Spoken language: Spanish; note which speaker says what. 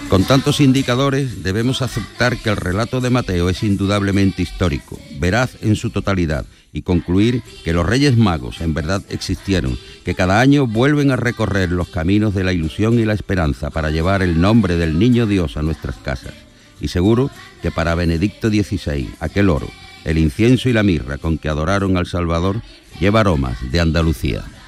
Speaker 1: Con tantos indicadores, debemos aceptar que el relato de Mateo es indudablemente histórico, veraz en su totalidad, y concluir que los Reyes Magos en verdad existieron, que cada año vuelven a recorrer los caminos de la ilusión y la esperanza para llevar el nombre del Niño Dios a nuestras casas. Y seguro que para Benedicto XVI, aquel oro, el incienso y la mirra con que adoraron al Salvador, lleva aromas de Andalucía.